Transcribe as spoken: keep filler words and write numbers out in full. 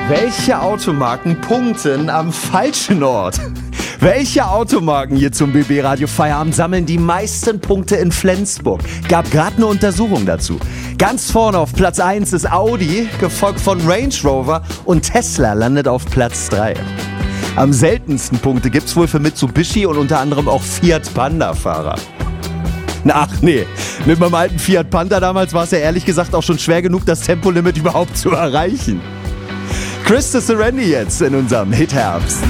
Welche Automarken punkten am falschen Ort? Welche Automarken hier zum B B Radio Feierabend sammeln die meisten Punkte in Flensburg? Gab gerade eine Untersuchung dazu. Ganz vorne auf Platz eins ist Audi, gefolgt von Range Rover, und Tesla landet auf Platz drei. Am seltensten Punkte gibt's wohl für Mitsubishi und unter anderem auch Fiat Panda-Fahrer. Ach nee, mit meinem alten Fiat Panda damals war es ja ehrlich gesagt auch schon schwer genug, das Tempolimit überhaupt zu erreichen. Chris de Serenity jetzt in unserem Hit-Herbst.